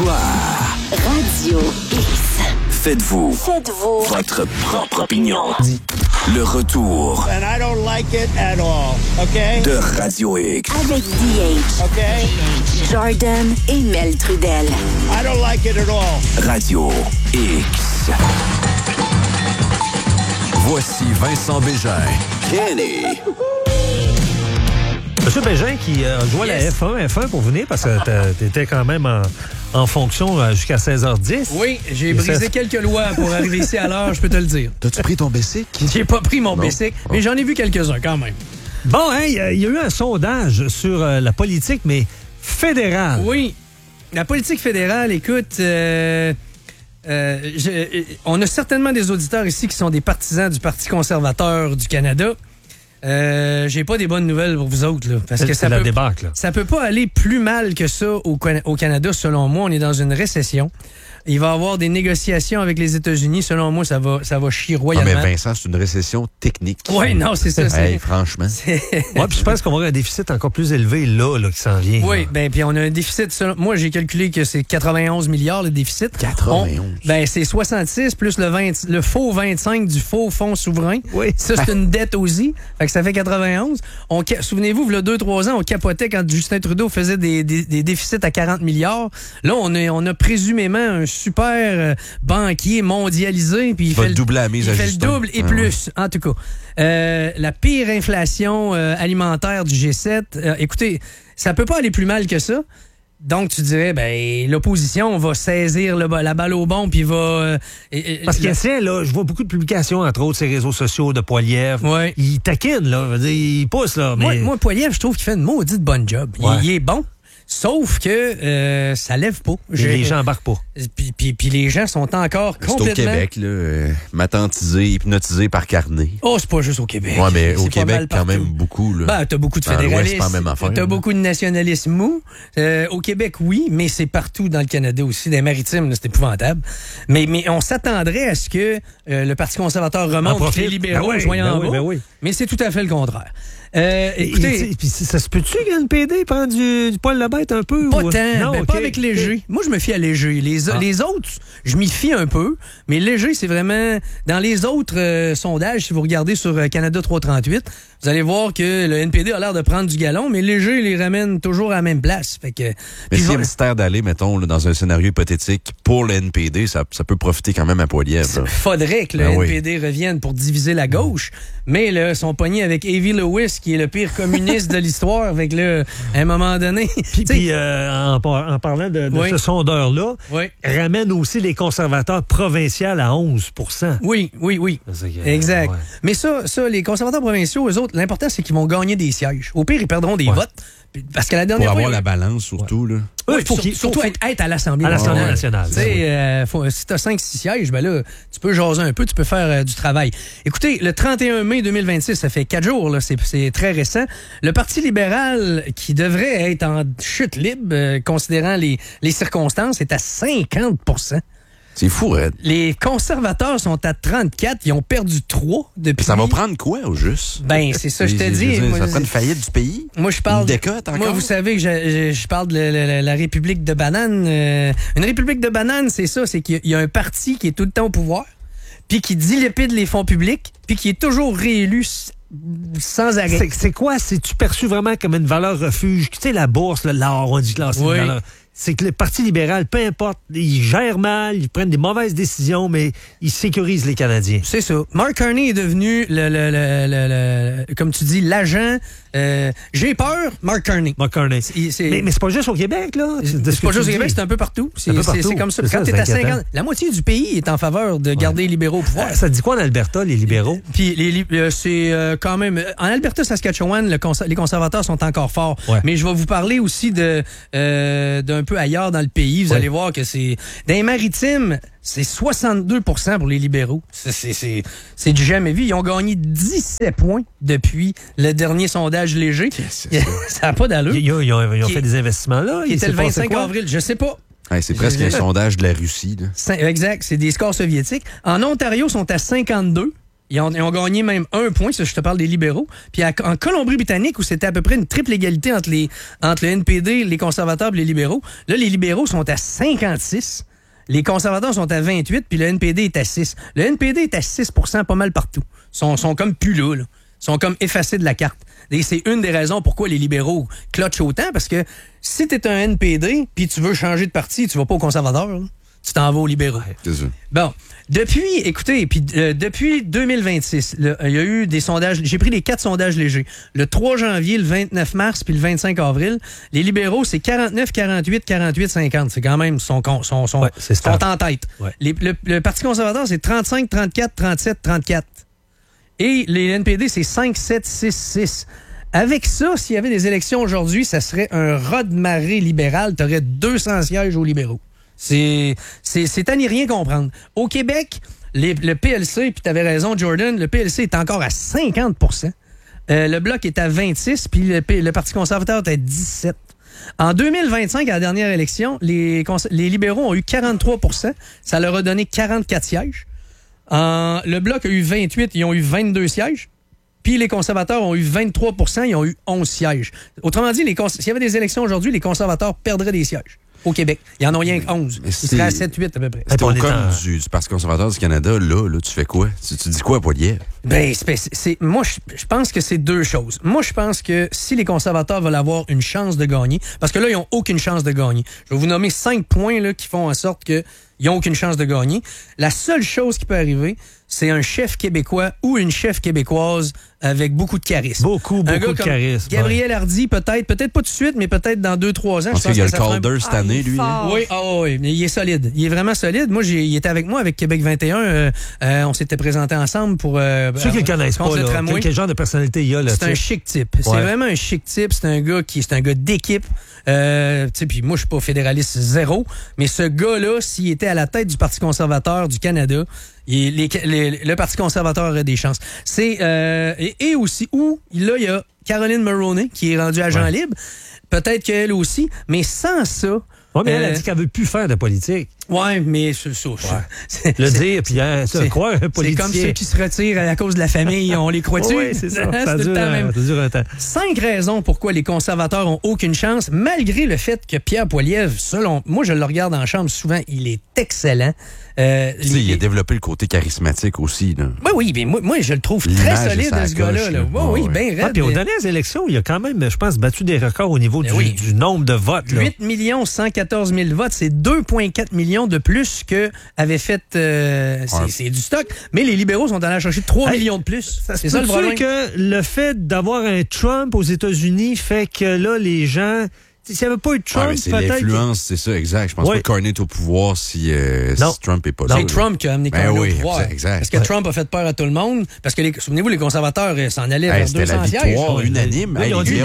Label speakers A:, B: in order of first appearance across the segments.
A: Bonsoir.
B: Radio X.
A: Faites-vous votre propre opinion. Le retour
C: And I don't like it at all, okay?
A: de Radio X.
B: Avec DH.
C: Okay?
B: Jordan et Mel Trudel.
C: I don't like it at all.
A: Radio X.
D: Voici Vincent Bégin.
A: Kenny.
E: Monsieur Bégin qui a joué à la F1 pour venir parce que t'étais quand même en fonction jusqu'à 16h10.
F: Oui, j'ai brisé quelques lois pour arriver ici à l'heure, je peux te le dire.
D: T'as-tu pris ton bicycle?
F: J'ai pas pris mon bicycle, mais j'en ai vu quelques-uns quand même.
E: Bon, hein, il y a eu un sondage sur la politique, mais fédérale.
F: Oui, la politique fédérale, écoute, on a certainement des auditeurs ici qui sont des partisans du Parti conservateur du Canada. J'ai pas des bonnes nouvelles pour vous autres, là, parce que
E: C'est la débâcle, là.
F: ça peut pas aller plus mal que ça au Canada, selon moi. On est dans une récession. Il va y avoir des négociations avec les États-Unis. Selon moi, ça va chier
D: Ah,
F: royalement.
D: mais Vincent, c'est une récession technique.
F: Oui, non, c'est ça.
D: Hey, franchement.
E: Ouais, puis je pense qu'on va avoir un déficit encore plus élevé là qui s'en vient.
F: Oui, ben puis on a un déficit. Moi, j'ai calculé que c'est 91 milliards le déficit.
D: 91.
F: C'est 66 plus le faux 25 du faux fonds souverain.
E: Oui.
F: Ça, c'est une dette aussi. Fait que ça fait 91. Souvenez-vous, il y a 2-3 ans, on capotait quand Justin Trudeau faisait des déficits à 40 milliards. Là, on a présumément un super banquier mondialisé. Puis il fait
D: doubler la mise à
F: Il fait le
D: Justin.
F: double et plus, en tout cas. La pire inflation alimentaire du G7. Écoutez, ça peut pas aller plus mal que ça. Donc, tu dirais, l'opposition va saisir la balle au bon, puis va...
E: Parce qu'il essaie, là, je vois beaucoup de publications, entre autres, ces réseaux sociaux de Poilievre.
F: Ouais.
E: Il taquine, là. Je veux dire, il pousse, là. Mais...
F: Moi, Poilievre, je trouve qu'il fait une maudite bonne job.
E: Ouais.
F: Il est bon. Sauf que ça lève pas.
E: les gens embarquent pas.
F: Puis les gens sont encore
D: C'est au
F: complètement...
D: Québec, là, matantisé, hypnotisé par Carnet.
F: Oh, c'est pas juste au Québec.
D: Ouais, mais au
F: C'est pas
D: Québec,
F: mal
D: quand
F: partout.
D: même beaucoup, là.
F: T'as beaucoup de
D: Dans l'Ouest,
F: fédéralistes.
D: c'est pas la même affaire,
F: T'as
D: là.
F: beaucoup de nationalistes mous. Au Québec, oui, mais c'est partout dans le Canada aussi. Dans les maritimes, là, c'est épouvantable. Mais on s'attendrait à ce que le Parti conservateur remonte,
E: profite.
F: que les libéraux
E: Ben oui,
F: soient en
E: ben oui,
F: bas.
E: ben oui.
F: Mais c'est tout à fait le contraire. Écoutez...
E: Puis ça se peut-tu que le NPD prend du poil de bête un peu?
F: Pas
E: ou...
F: tant,
E: Non,
F: ben
E: ok.
F: pas avec Léger. Moi, je me fie à Léger. Les autres, je m'y fie un peu, mais Léger, c'est vraiment... Dans les autres sondages, si vous regardez sur Canada 338, vous allez voir que le NPD a l'air de prendre du galon, mais Léger les ramène toujours à la même place. Fait que,
D: Mais
F: puis
D: s'il y a
F: va-
D: mystère d'aller, mettons, là, dans un scénario hypothétique, pour le NPD, ça peut profiter quand même à Poilievre. là.
F: faudrait que le
D: Ben oui.
F: NPD revienne pour diviser la gauche, mais là, ils sont pognés avec Avi Lewis, qui est le pire communiste de l'histoire. Avec là, à un moment donné...
E: Puis en parlant de
F: Oui.
E: ce sondeur-là,
F: Oui.
E: ramène aussi les conservateurs provinciaux à 11
F: Oui.
E: C'est que,
F: Exact.
E: ouais.
F: Mais ça, les conservateurs provinciaux, eux autres, l'important, c'est qu'ils vont gagner des sièges. Au pire, ils perdront des votes. Parce que la
D: Pour
F: dernière
D: avoir
F: fois...
D: la balance, surtout, là.
F: Oui,
E: Ouais, faut
F: surtout
E: faut-
F: être à l'Assemblée
E: À l'Assemblée
F: nationale.
E: nationale.
F: Tu sais, si t'as 5-6 sièges, ben là, tu peux jaser un peu, tu peux faire du travail. Écoutez, le 31 mai 2026, ça fait 4 jours, là, c'est très récent. Le Parti libéral, qui devrait être en chute libre, considérant les circonstances, est à 50 %.
D: C'est fou, Red.
F: Les conservateurs sont à 34, ils ont perdu 3 depuis...
D: Ça va prendre quoi, au juste?
F: Ben, c'est ça, je te
D: veux
F: dis.
D: dire,
F: Moi,
D: ça prend une faillite du pays?
F: Moi, je parle.
D: Une décote encore?
F: Moi, vous savez que je parle de la République de banane. Une République de banane, c'est ça, c'est qu'il y a un parti qui est tout le temps au pouvoir, puis qui dilapide les fonds publics, puis qui est toujours réélu sans arrêt.
E: C'est quoi? C'est-tu perçu vraiment comme une valeur refuge? Tu sais, la bourse, l'or, on dit que l'or, c'est
F: Oui.
E: une valeur... C'est que le Parti libéral, peu importe, ils gèrent mal, ils prennent des mauvaises décisions, mais ils sécurisent les Canadiens.
F: C'est ça. Mark Carney est devenu comme tu dis, l'agent. J'ai peur, Mark Carney.
E: Mark Carney. Mais c'est pas juste au Québec, là.
F: C'est pas juste au Québec, c'est un peu partout. C'est comme ça.
E: C'est
F: Quand
E: ça,
F: t'es
E: c'est
F: à
E: inquiétant.
F: 50, la moitié du pays est en faveur de garder les libéraux au pouvoir.
E: Ça dit quoi en Alberta, les libéraux?
F: Puis c'est quand même... En Alberta, Saskatchewan, les conservateurs sont encore forts.
E: Ouais.
F: Mais je vais vous parler aussi d'un peu ailleurs dans le pays. Vous
E: Ouais.
F: allez voir que c'est... Dans les maritimes, c'est 62 % pour les libéraux. C'est du jamais vu. Ils ont gagné 17 points depuis le dernier sondage léger. Ça n'a pas d'allure.
E: Ils ont fait des investissements là.
F: Qui
E: Il
F: était
E: s'est
F: le
E: passé
F: 25
E: quoi?
F: avril. Je sais pas.
D: Ouais, c'est presque un sondage de la Russie, là.
F: Exact. C'est des scores soviétiques. En Ontario, ils sont à 52. Ils ont gagné même 1 point, ça, je te parle des libéraux. Puis en Colombie-Britannique, où c'était à peu près une triple égalité entre le NPD, les conservateurs et les libéraux, là, les libéraux sont à 56, les conservateurs sont à 28, puis le NPD est à 6. Le NPD est à 6 % pas mal partout. Ils sont comme plus là. Ils sont comme effacés de la carte. Et c'est une des raisons pourquoi les libéraux clutchent autant, parce que si t'es un NPD, puis tu veux changer de parti, tu vas pas aux conservateurs, là. Tu t'en vas aux libéraux.
D: C'est ça.
F: Bon, depuis 2026, il y a eu des sondages. J'ai pris les 4 sondages légers. Le 3 janvier, le 29 mars, puis le 25 avril. Les libéraux, c'est 49, 48, 48, 50. C'est quand même sont en tête.
E: Ouais.
F: Le Parti conservateur, c'est 35, 34, 37, 34. Et les NPD, c'est 5, 7, 6, 6. Avec ça, s'il y avait des élections aujourd'hui, ça serait un raz-de-marée libéral. Tu aurais 200 sièges aux libéraux. C'est à n'y rien comprendre. Au Québec, le PLC, puis tu avais raison, Jordan, le PLC est encore à 50 %. Le Bloc est à 26 puis le Parti conservateur est à 17. En 2025, à la dernière élection, les libéraux ont eu 43 %. Ça leur a donné 44 sièges. Le Bloc a eu 28, ils ont eu 22 sièges. Puis les conservateurs ont eu 23 %, ils ont eu 11 sièges. Autrement dit, s'il y avait des élections aujourd'hui, les conservateurs perdraient des sièges. Au Québec. Ils en ont rien que 11. Ils seraient à 7-8 à peu près.
D: C'est au comme du Parti conservateur du Canada, là, tu fais quoi? Tu dis quoi à Poilievre?
F: Moi, je pense que c'est 2 choses. Moi, je pense que si les conservateurs veulent avoir une chance de gagner, parce que là, ils n'ont aucune chance de gagner. Je vais vous nommer 5 points là, qui font en sorte qu'ils n'ont aucune chance de gagner. La seule chose qui peut arriver, c'est un chef québécois ou une chef québécoise avec beaucoup de charisme.
E: Beaucoup de charisme.
F: Gabriel Hardy, peut-être pas tout de suite, mais peut-être dans 2-3 ans.
D: Je pense qu'il y a le Calder cette année, lui.
F: Oui, mais il est solide. Il est vraiment solide. Moi, il était avec moi avec Québec 21. On s'était présentés ensemble pour...
E: ceux qui le connaissent pas, là, quel genre de personnalité il y a là?
F: C'est un chic type. C'est vraiment un chic type. C'est un gars d'équipe. Puis moi, je suis pas fédéraliste zéro, mais ce gars-là, s'il était à la tête du Parti conservateur du Canada, le Parti conservateur aurait des chances. Et aussi, il y a Caroline Mulroney qui est rendue agent libre. Peut-être qu'elle aussi, mais sans ça...
E: Oui, mais elle a dit qu'elle veut plus faire de politique.
F: Oui, mais c'est ça.
E: Le dire, puis se croire un politicien.
F: C'est comme ceux qui se retirent à cause de la famille, on les croit-tu?
E: Oui, c'est ça. Ça dure un temps.
F: 5 raisons pourquoi les conservateurs ont aucune chance, malgré le fait que Pierre Poilievre, moi, je le regarde en chambre souvent, il est excellent.
D: Il a développé le côté charismatique aussi. Là.
F: Oui, mais moi, je le trouve très solide, ce gars-là. Oui, bien raide.
E: Puis aux dernières élections, il a quand même, je pense, battu des records au niveau du nombre de votes.
F: 8 114 000 votes, c'est 2,4 millions de plus que avait fait... c'est du stock. Mais les libéraux sont allés chercher 3 millions de plus. C'est ça le problème.
E: Que le fait d'avoir un Trump aux États-Unis fait que là, les gens... S'il n'y avait pas eu Trump,
D: c'est l'influence, c'est ça, exact. Je pense pas que Carney est au pouvoir si Trump n'est pas là.
F: C'est Trump qui a amené Carney au pouvoir.
D: Exact.
F: Parce que Trump a fait peur à tout le monde. Parce que, souvenez-vous, les conservateurs s'en allaient vers 200 sièges.
D: C'était la victoire unanime.
E: Ils ont dit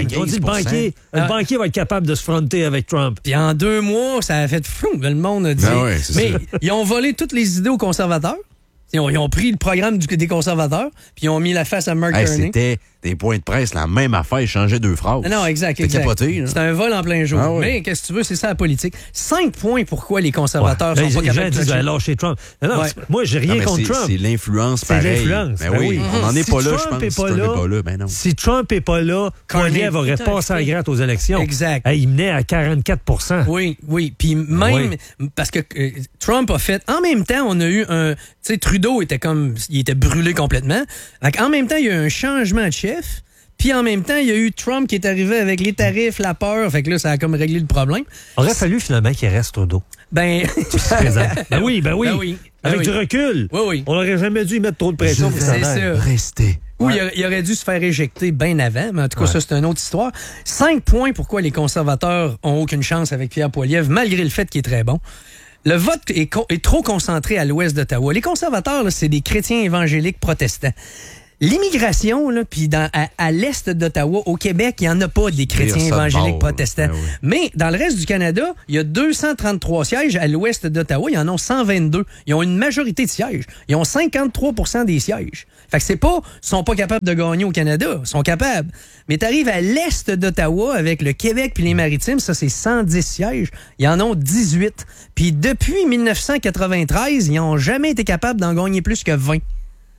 E: le banquier va être capable de se fronter avec Trump.
F: Puis en 2 mois, ça a fait flou. Le monde a dit. Mais ils ont volé toutes les idées aux conservateurs. Ils ont pris le programme des conservateurs, puis ils ont mis la face à Mark Carney.
D: C'était des points de presse, la même affaire, ils changeaient 2 phrases.
F: Non, exact.
D: C'était capoté.
F: C'était un vol en plein jour. Mais qu'est-ce que tu veux, c'est ça la politique. 5 points pourquoi les conservateurs sont pas capables de
E: disent lâcher Trump. Non, moi, j'ai rien contre Trump.
D: C'est l'influence, pareil.
E: C'est l'influence.
D: Oui, on n'en est pas là, je pense. Si Trump n'est pas là, ben non.
E: Si Trump n'est pas là, Poilievre aurait passé à la gratte aux élections.
F: Exact.
E: Il menait à 44 %
F: Oui. Puis même, parce que Trump a fait... En même temps, on a eu un... Tu sais, Trudeau il était brûlé complètement. En même temps, il y a eu un changement de chef. Puis en même temps, il y a eu Trump qui est arrivé avec les tarifs, la peur. Fait que là, ça a comme réglé le problème.
E: Aurait fallu finalement qu'il reste Trudeau.
F: Ben oui.
E: Avec du recul.
F: Oui.
E: On n'aurait jamais dû y mettre trop de pression.
F: C'est ça.
D: Rester.
F: Ou il aurait dû se faire éjecter bien avant, mais en tout cas, ça, c'est une autre histoire. 5 points pourquoi les conservateurs ont aucune chance avec Pierre Poilievre, malgré le fait qu'il est très bon. Le vote est trop concentré à l'ouest d'Ottawa. Les conservateurs, là, c'est des chrétiens évangéliques protestants. L'immigration, là, puis à l'est d'Ottawa, au Québec, il n'y en a pas des chrétiens évangéliques protestants. Mais dans le reste du Canada, il y a 233 sièges à l'ouest d'Ottawa. Ils en ont 122. Ils ont une majorité de sièges. Ils ont 53 % des sièges. Fait que ils sont pas capables de gagner au Canada. Ils sont capables. Mais tu arrives à l'est d'Ottawa avec le Québec puis les Maritimes, ça, c'est 110 sièges. Ils en ont 18. Puis depuis 1993, ils n'ont jamais été capables d'en gagner plus que 20.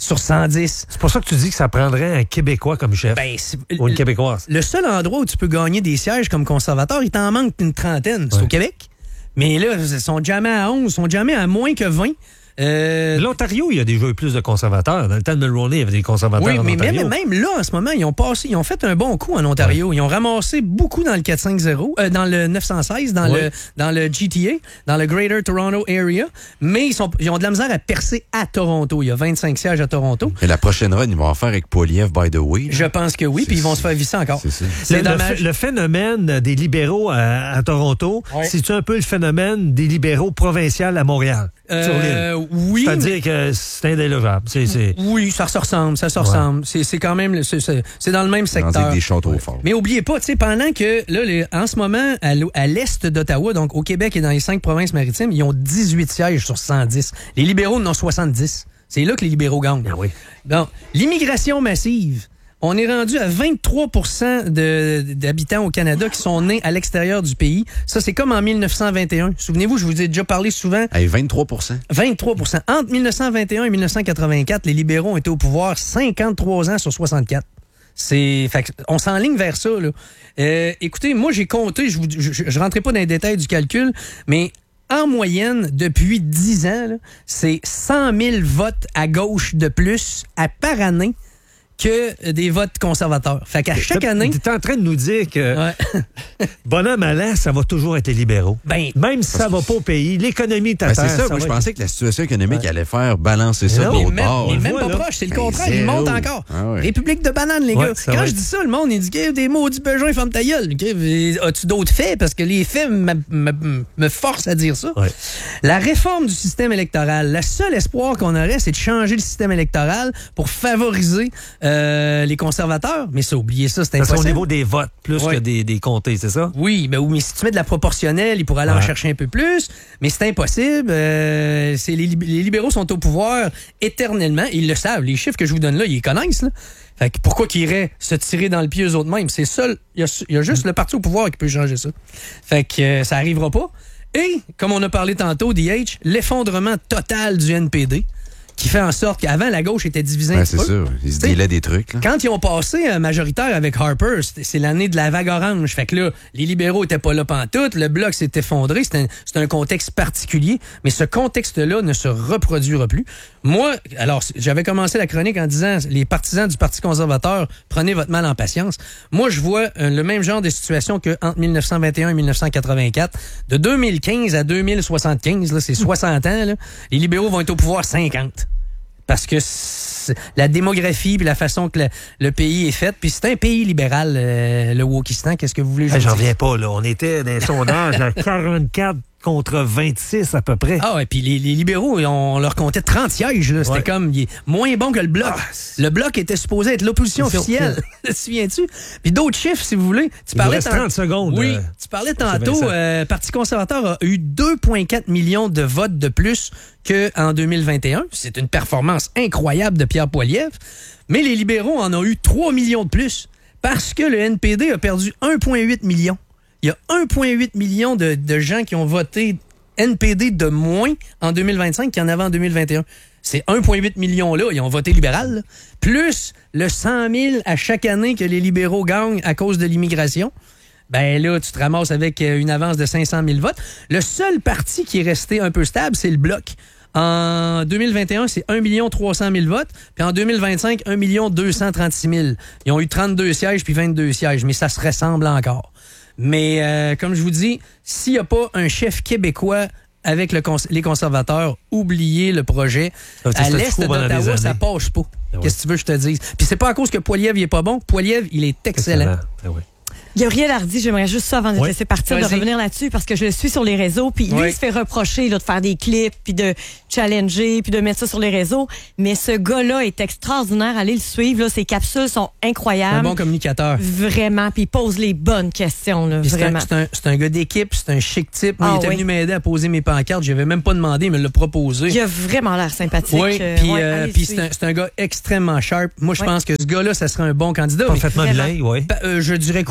F: sur 110.
E: C'est pour ça que tu dis que ça prendrait un Québécois comme chef.
F: Ben,
E: ou une Québécoise.
F: Le seul endroit où tu peux gagner des sièges comme conservateur, il t'en manque une trentaine. C'est au Québec. Mais là, ils sont jamais à 11, ils sont jamais à moins que 20.
E: L'Ontario, il y a déjà eu plus de conservateurs. Dans le temps de Mulroney, il y avait des conservateurs en
F: mais
E: Ontario.
F: même là, en ce moment, ils ont fait un bon coup en Ontario. Ouais. Ils ont ramassé beaucoup dans le 450, dans le 916, dans le GTA, dans le Greater Toronto Area, mais ils ont de la misère à percer à Toronto. Il y a 25 sièges à Toronto.
D: Et la prochaine run, ils vont en faire avec Poilievre, by the way.
F: Je pense que oui, puis ils vont se faire visser encore.
E: C'est dommage. Le phénomène des libéraux à Toronto, c'est-tu un peu le phénomène des libéraux provinciaux à Montréal? Sur l'île?
F: Oui.
E: C'est-à-dire que c'est indélogeable.
F: Oui, ça se ressemble. C'est quand même, c'est dans le même secteur.
D: Des châteaux forts.
F: Mais oubliez pas, tu sais, pendant que, là, en ce moment, à l'est d'Ottawa, donc au Québec et dans les 5 provinces maritimes, ils ont 18 sièges sur 110. Les libéraux en ont 70. C'est là que les libéraux gagnent.
E: Ah oui.
F: Donc, l'immigration massive. On est rendu à 23 % d'habitants au Canada qui sont nés à l'extérieur du pays. Ça, c'est comme en 1921. Souvenez-vous, je vous ai déjà parlé souvent.
D: 23
F: 23 % Entre 1921 et 1984, les libéraux ont été au pouvoir 53 ans sur 64. On s'enligne vers ça, là. Écoutez, moi, j'ai compté, je rentrais pas dans les détails du calcul, mais en moyenne, depuis 10 ans, là, c'est 100 000 votes à gauche de plus par année que des votes conservateurs. Fait qu'à chaque année...
E: Tu es en train de nous dire que bonhomme à l'an, ça va toujours être les libéraux. Même si ça va pas au pays, l'économie est à terre.
D: C'est ça, moi je pensais que la situation économique allait faire balancer ça de l'autre bord.
F: Mais même pas proche, c'est le contraire, il monte encore. République de bananes, les gars. Quand je dis ça, le monde, il dit que des maudits besoins, ferme ta gueule. As-tu d'autres faits? Parce que les faits me forcent à dire ça. La réforme du système électoral, le seul espoir qu'on aurait, c'est de changer le système électoral pour favoriser les conservateurs, mais ça, oubliez ça, c'est impossible.
E: C'est au niveau des votes, plus que des comtés, c'est ça?
F: Oui, mais si tu mets de la proportionnelle, ils pourraient aller en chercher un peu plus, mais c'est impossible. Les libéraux sont au pouvoir éternellement, ils le savent. Les chiffres que je vous donne là, ils les connaissent, là. Fait que pourquoi qu'ils iraient se tirer dans le pied eux autres mêmes? C'est seul, il y a juste le parti au pouvoir qui peut changer ça. Fait que ça arrivera pas. Et, comme on a parlé tantôt, DH, l'effondrement total du NPD, qui fait en sorte qu'avant, la gauche était divisée un petit peu.
D: C'est sûr. Ils se dilaient des trucs. Là.
F: Quand ils ont passé majoritaire avec Harper, c'est l'année de la vague orange. Fait que là, les libéraux étaient pas là pantoute, le bloc s'est effondré. C'est un contexte particulier, mais ce contexte-là ne se reproduira plus. Moi, alors, j'avais commencé la chronique en disant, les partisans du Parti conservateur, prenez votre mal en patience. Moi, je vois le même genre de situation qu'entre 1921 et 1984. De 2015 à 2075, là, c'est 60 ans, là, les libéraux vont être au pouvoir 50. Parce que la démographie puis la façon que le pays est fait, puis c'est un pays libéral, le Wokistan. Qu'est-ce que vous voulez dire?
E: J'en reviens pas, là. On était dans les sondages à 44 contre 26 à peu près.
F: Ah ouais, puis les libéraux, on leur comptait 30 sièges. Là. C'était comme moins bon que le Bloc. Le Bloc était supposé être l'opposition officielle. Te souviens-tu? Puis d'autres chiffres, si vous voulez. Tu parlais
E: 30 secondes.
F: Oui, tu parlais tantôt, Parti conservateur a eu 2,4 millions de votes de plus qu'en 2021. C'est une performance incroyable de Pierre Poilievre. Mais les libéraux en ont eu 3 millions de plus parce que le NPD a perdu 1,8 million. Il y a 1,8 million de gens qui ont voté NPD de moins en 2025 qu'il y en avait en 2021. Ces 1,8 millions-là, ils ont voté libéral, là, plus le 100 000 à chaque année que les libéraux gagnent à cause de l'immigration. Ben là, tu te ramasses avec une avance de 500 000 votes. Le seul parti qui est resté un peu stable, c'est le Bloc. En 2021, c'est 1 300 000 votes. Puis en 2025, 1 236 000. Ils ont eu 32 sièges puis 22 sièges, mais ça se ressemble encore. Mais comme je vous dis, s'il n'y a pas un chef québécois avec les conservateurs, oubliez le projet. À l'est d'Ottawa, ça passe pas. Qu'est-ce que tu veux que je te dise? Puis c'est pas à cause que Poilievre il est pas bon. Poilievre, il est excellent.
G: Gabriel Hardy, j'aimerais juste ça avant de te laisser partir, de revenir là-dessus, parce que je le suis sur les réseaux, puis lui, il se fait reprocher là, de faire des clips, puis de challenger, puis de mettre ça sur les réseaux. Mais ce gars-là est extraordinaire. Allez le suivre. Là, ses capsules sont incroyables.
F: Un bon communicateur.
G: Vraiment. Puis il pose les bonnes questions. Là, vraiment.
F: C'est un gars d'équipe, c'est un chic type. Moi, il était venu m'aider à poser mes pancartes. Je n'avais même pas demandé, il me l'a proposé.
G: Il a vraiment l'air sympathique.
F: Oui, puis c'est un gars extrêmement sharp. Moi, je pense que ce gars-là, ça serait un bon candidat.
E: Parfaitement bilingue, oui.
F: Je dirais que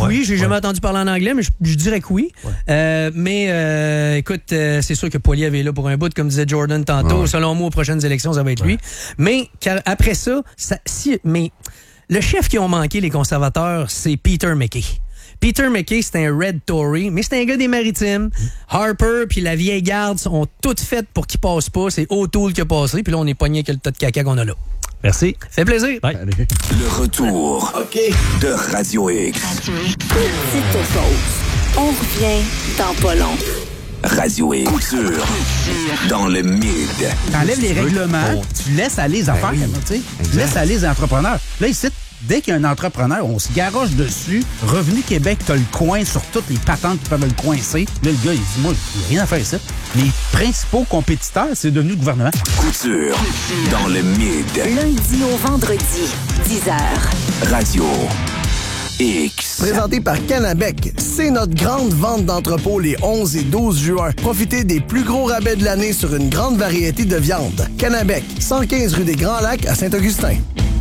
F: oui, j'ai jamais entendu parler en anglais, mais je dirais que oui. Ouais. Écoute, c'est sûr que Poilievre est là pour un bout, comme disait Jordan tantôt. Ouais. Selon moi, aux prochaines élections, ça va être lui. Mais après ça, mais le chef qui ont manqué, les conservateurs, c'est Peter MacKay. Peter MacKay, c'est un Red Tory, mais c'est un gars des Maritimes. Harper puis la vieille garde sont toutes faites pour qu'il passe pas. C'est O'Toole qui a passé, puis là, on est pogné avec le tas de caca qu'on a là.
E: Merci.
F: Fait plaisir.
E: Bye.
A: Le retour de Radio X.
B: Petite pause. On revient dans pas long.
A: Radio X. Couture. Dans le mid.
H: T'enlèves les règlements, tu laisses aller les affaires, tu sais. Tu laisses aller les entrepreneurs. Là, ici, dès qu'il y a un entrepreneur, on se garoche dessus. Revenu Québec, t'as le coin sur toutes les patentes qui peuvent le coincer. Là, le gars, il dit, moi, il n'y a rien à faire ici. Les principaux compétiteurs, c'est devenu le gouvernement.
A: Couture. Dans le mid.
B: Lundi au vendredi, 10h.
A: Radio X.
I: Présenté par Canabec, c'est notre grande vente d'entrepôt les 11 et 12 juin. Profitez des plus gros rabais de l'année sur une grande variété de viandes. Canabec, 115 rue des Grands Lacs à Saint-Augustin.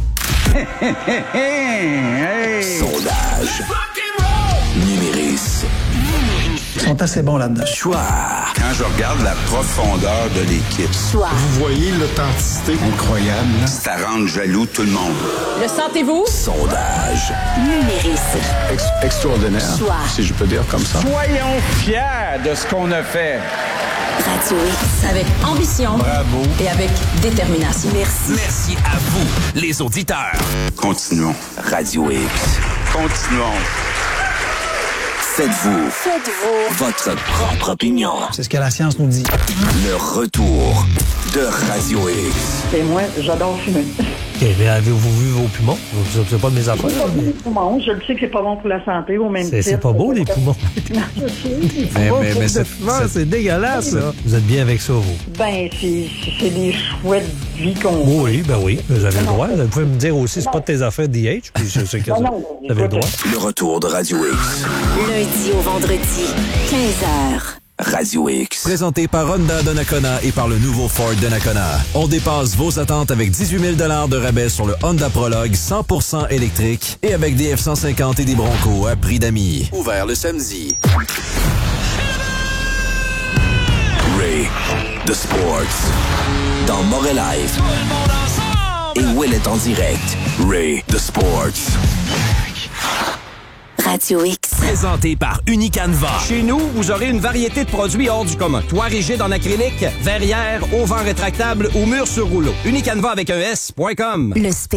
A: Sondage. Numéris.
I: Ils sont assez bons là-dedans.
A: Choix.
J: Quand je regarde la profondeur de l'équipe,
B: Vous
J: voyez l'authenticité incroyable. Ça rend jaloux tout le monde.
B: Le sentez-vous?
A: Sondage.
B: Numéris.
J: Extraordinaire,
B: Choix.
J: si je peux dire comme ça.
C: Soyons fiers de ce qu'on a fait.
B: Radio X.
K: Avec ambition.
J: Bravo.
K: Et avec détermination.
B: Merci.
A: Merci à vous, les auditeurs.
J: Continuons.
A: Radio X.
J: Continuons.
A: Faites-vous votre propre opinion.
I: C'est ce que la science nous dit.
A: Le retour de Radio X.
L: Et moi, j'adore fumer.
E: OK, mais avez-vous vu vos poumons? C'est pas de mes affaires.
L: Les poumons, je le sais que c'est pas bon pour la santé, au même titre.
E: C'est pas beau, les poumons.
D: Mais
E: c'est dégueulasse, ça. Vous êtes bien avec ça, vous?
L: Ben, c'est des chouettes vies qu'on...
E: Oui, vous avez le droit. Vous pouvez me dire aussi, c'est pas de tes affaires DH, puis je sais que vous avez le droit.
A: Le retour de Radio X.
B: Lundi au vendredi, 15h.
A: Radio X.
D: Présenté par Honda Donnacona et par le nouveau Ford Donnacona. On dépasse vos attentes avec 18 000 $ de rabais sur le Honda Prologue 100% électrique et avec des F-150 et des Broncos à prix d'amis.
A: Ouvert le samedi. Ray, The Sports. Dans Morel Live. Et Will est en direct. Ray, The Sports.
B: Radio X.
A: Présenté par Unicanva.
M: Chez nous, vous aurez une variété de produits hors du commun. Toit rigide en acrylique, verrière, auvent rétractable ou mur sur rouleau. Unicanva avec un S.com.
B: Le